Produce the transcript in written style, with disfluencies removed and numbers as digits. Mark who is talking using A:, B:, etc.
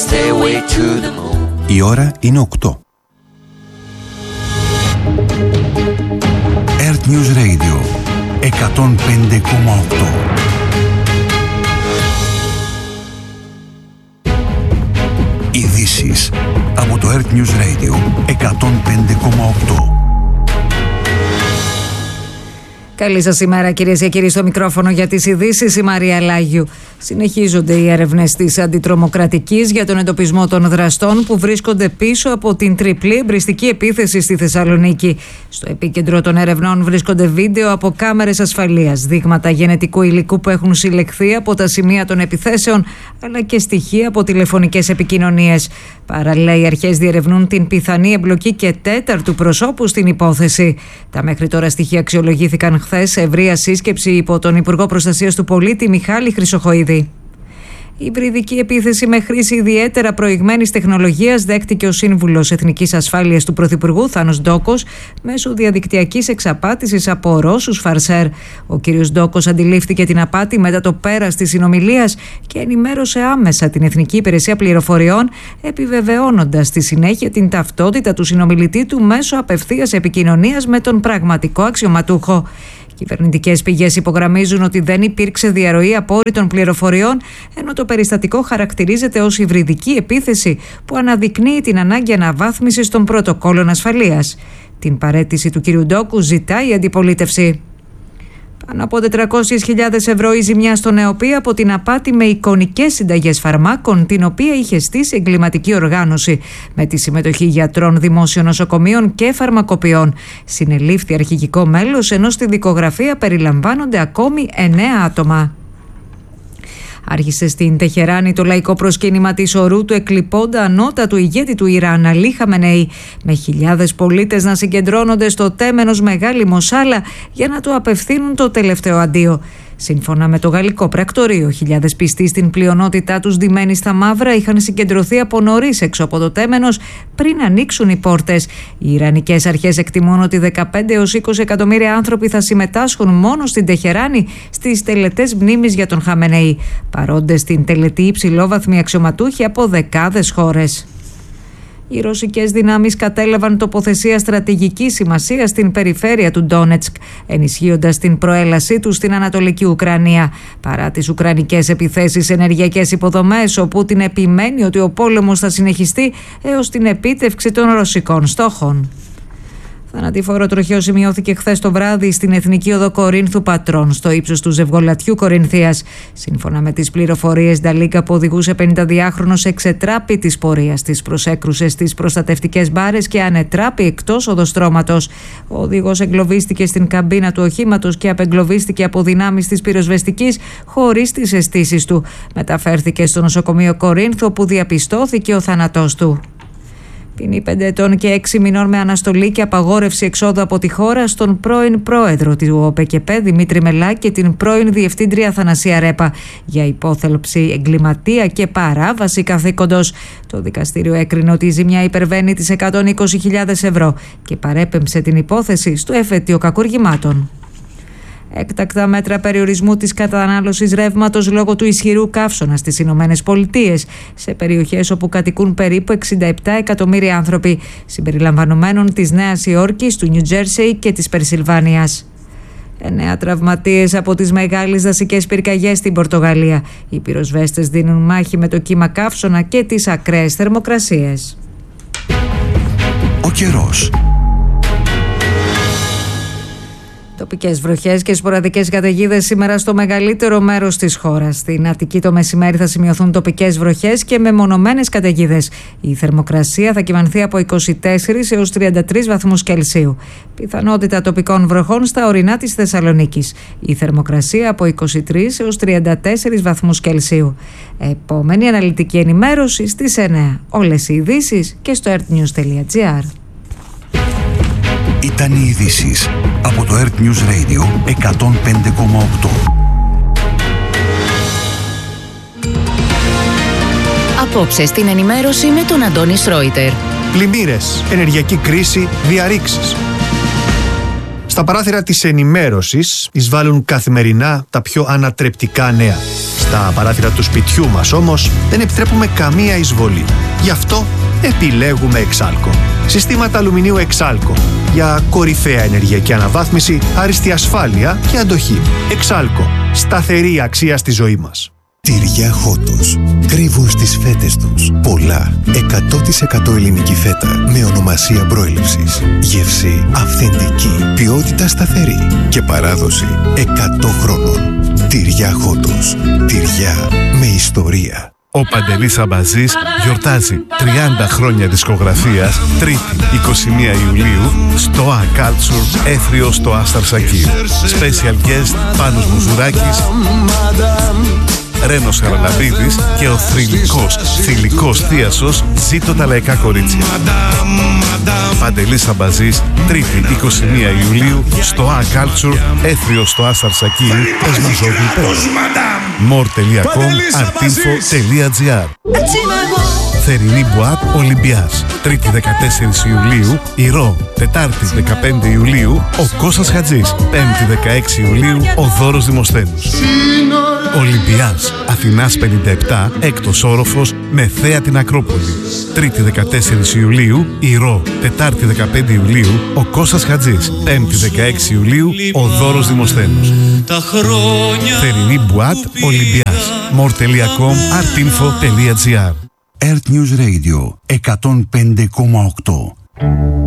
A: stairway to the moon.
B: Η ώρα είναι 8. Earth News Radio 105,8. Ειδήσεις από το Earth News Radio 105,8.
C: Καλή σας ημέρα, κυρίες και κύριοι, στο μικρόφωνο για τις ειδήσεις η Μαρία Λάγιου. Συνεχίζονται οι έρευνες της Αντιτρομοκρατικής για τον εντοπισμό των δραστών που βρίσκονται πίσω από την τριπλή εμπριστική επίθεση στη Θεσσαλονίκη. Στο επίκεντρο των ερευνών βρίσκονται βίντεο από κάμερες ασφαλείας, δείγματα γενετικού υλικού που έχουν συλλεχθεί από τα σημεία των επιθέσεων, αλλά και στοιχεία από τηλεφωνικές επικοινωνίες. Παράλληλα, οι αρχές διερευνούν την πιθανή εμπλοκή και τέταρτου προσώπου στην υπόθεση. Τα μέχρι τώρα στοιχεία αξιολογήθηκαν χθες σε ευρεία σύσκεψη υπό τον Υπουργό Προστασίας του Πολίτη Μιχάλη Χρυσοχοΐδη. Η υβριδική επίθεση με χρήση ιδιαίτερα προηγμένης τεχνολογίας δέχτηκε ο Σύμβουλος Εθνικής Ασφάλειας του Πρωθυπουργού Θάνος Ντόκος μέσω διαδικτυακής εξαπάτησης από Ρώσους φαρσέρ. Ο κ. Ντόκος αντιλήφθηκε την απάτη μετά το πέρας της συνομιλίας και ενημέρωσε άμεσα την Εθνική Υπηρεσία Πληροφοριών, επιβεβαιώνοντας στη συνέχεια την ταυτότητα του συνομιλητή του μέσω απευθείας επικοινωνίας με τον πραγματικό αξιωματούχο. Κυβερνητικές πηγές υπογραμμίζουν ότι δεν υπήρξε διαρροή απόρριτων πληροφοριών, ενώ το περιστατικό χαρακτηρίζεται ως υβριδική επίθεση που αναδεικνύει την ανάγκη αναβάθμισης των πρωτοκόλων ασφαλείας. Την παραίτηση του κ. Ντόκου ζητάει η αντιπολίτευση. Πάνω από 400.000 ευρώ η ζημιά στον ΕΟΠΗ από την απάτη με εικονικές συνταγές φαρμάκων, την οποία είχε στήσει εγκληματική οργάνωση με τη συμμετοχή γιατρών δημόσιων νοσοκομείων και φαρμακοποιών. Συνελήφθη αρχηγικό μέλος, ενώ στη δικογραφία περιλαμβάνονται ακόμη 9 άτομα. Άρχισε στην Τεχεράνη το λαϊκό προσκύνημα της ορού του εκλειπώντα ανώτατου ηγέτη του Ιράν, Αλή Χαμενεή, με χιλιάδες πολίτες να συγκεντρώνονται στο τέμενος Μεγάλη Μοσάλα για να του απευθύνουν το τελευταίο αντίο. Σύμφωνα με το γαλλικό πρακτορείο, χιλιάδες πιστοί, στην πλειονότητά τους ντυμένοι στα μαύρα, είχαν συγκεντρωθεί από νωρίς έξω από το τέμενος πριν ανοίξουν οι πόρτες. Οι Ιρανικές αρχές εκτιμούν ότι 15 έως 20 εκατομμύρια άνθρωποι θα συμμετάσχουν μόνο στην Τεχεράνη στις τελετές μνήμης για τον Χαμενεή. Παρόντες στην τελετή υψηλόβαθμοι αξιωματούχοι από δεκάδες χώρες. Οι ρωσικές δυνάμεις κατέλαβαν τοποθεσία στρατηγικής σημασίας στην περιφέρεια του Ντόνετσκ, ενισχύοντας την προέλασή τους στην Ανατολική Ουκρανία. Παρά τις ουκρανικές επιθέσεις σε ενεργειακές υποδομές, ο Πούτιν επιμένει ότι ο πόλεμος θα συνεχιστεί έως την επίτευξη των ρωσικών στόχων. Θανατηφόρο τροχαίο σημειώθηκε χθες το βράδυ στην Εθνική Οδό Κορίνθου Πατρών, στο ύψος του ζευγολατιού Κορινθίας. Σύμφωνα με τις πληροφορίες, Νταλίκα που οδηγούσε 52χρονος εξετράπη της πορείας της, προσέκρουσε στις προστατευτικές μπάρες και ανετράπη εκτός οδοστρώματος. Ο οδηγός εγκλωβίστηκε στην καμπίνα του οχήματος και απεγκλωβίστηκε από δυνάμεις της πυροσβεστικής χωρίς τις αισθήσεις του. Μεταφέρθηκε στο νοσοκομείο Κορίνθου, όπου διαπιστώθηκε ο θάνατός του. Ποινή 5 ετών και 6 μηνών με αναστολή και απαγόρευση εξόδου από τη χώρα στον πρώην πρόεδρο του ΟΠΕΚΕΠΕ Δημήτρη Μελά και την πρώην διευθύντρια Θανασία Ρέπα για υπόθελψη, εγκληματία και παράβαση καθήκοντος. Το δικαστήριο έκρινε ότι η ζημιά υπερβαίνει τις 120.000 ευρώ και παρέπεμψε την υπόθεση στο εφετείο κακουργημάτων. Έκτακτα μέτρα περιορισμού της κατανάλωσης ρεύματος λόγω του ισχυρού καύσωνα στις Ηνωμένες Πολιτείες, σε περιοχές όπου κατοικούν περίπου 67 εκατομμύρια άνθρωποι, συμπεριλαμβανομένων της Νέας Υόρκης, του Νιου Τζέρσεϊ και της Περσιλβάνιας. 9 τραυματίες από τις μεγάλες δασικές πυρκαγιές στην Πορτογαλία. Οι πυροσβέστες δίνουν μάχη με το κύμα καύσωνα και τις ακραίες θερμοκρασίες.
B: Ο καιρός.
C: Τοπικές βροχές και σποραδικές καταιγίδες σήμερα στο μεγαλύτερο μέρος της χώρας. Στην Αττική το μεσημέρι θα σημειωθούν τοπικές βροχές και μεμονωμένες καταιγίδες. Η θερμοκρασία θα κυμανθεί από 24 έως 33 βαθμούς Κελσίου. Πιθανότητα τοπικών βροχών στα ορεινά της Θεσσαλονίκης. Η θερμοκρασία από 23 έως 34 βαθμούς Κελσίου. Επόμενη αναλυτική ενημέρωση στις 9. Όλες οι ειδήσεις και στο earthnews.gr.
B: Ήταν οι ειδήσεις από το Earth News Radio 105,8.
D: Απόψε στην ενημέρωση με τον Αντώνη Σρόιτερ.
E: Πλημμύρες, ενεργειακή κρίση, διαρρήξεις.
A: Στα παράθυρα της ενημέρωσης εισβάλλουν καθημερινά τα πιο ανατρεπτικά νέα. Στα παράθυρα του σπιτιού μας όμως δεν επιτρέπουμε καμία εισβολή. Γι' αυτό επιλέγουμε Exalco. Συστήματα αλουμινίου Exalco για κορυφαία ενεργειακή αναβάθμιση, άριστη ασφάλεια και αντοχή. Exalco. Σταθερή αξία στη ζωή μας.
E: Τυριά Χότος. Κρύβουν στις φέτες τους πολλά. 100% ελληνική φέτα με ονομασία προέλευσης. Γεύση αυθεντική. Ποιότητα σταθερή. Και παράδοση 100 χρόνων. Τυριά Χότος. Τυριά με ιστορία.
F: Ο Παντελής Αμπαζής γιορτάζει 30 χρόνια δισκογραφίας, Τρίτη 21 Ιουλίου στο A Culture, Έθριο στο Άσταρ Σακίρ. Special guest Πάνος Μουζουράκης, Ρένος Χαραλαμπίδης και ο θηλυκός θίασος Ζήτω τα λαϊκά κορίτσια. Παντελής Αμπαζής, Τρίτη 21 Ιουλίου στο A Culture, Έθριο στο Άσταρ Σακίρ, Εσμαζόγλου Πέλος. more.artinfo.gr. Θερινή Μπουάτ Ολυμπιάς, Τρίτη 14 Ιουλίου Ηρώ, Τετάρτη 15 Ιουλίου ο Κώστας Χατζής, Πέμπτη 16 Ιουλίου ο Δώρος Δημοσθένους. Ολυμπιάς, Αθηνάς 57, έκτος όροφος με θέα την Ακρόπολη. Τρίτη 14 Ιουλίου Ηρώ, Τετάρτη 15 Ιουλίου ο Κώστας Χατζής, Πέμπτη 16 Ιουλίου ο Δώρος Δημοσθένους. Θερινή Μπουάτ Ολυμπιάς, more.artinfo.gr.
B: Earth News Radio 105,8.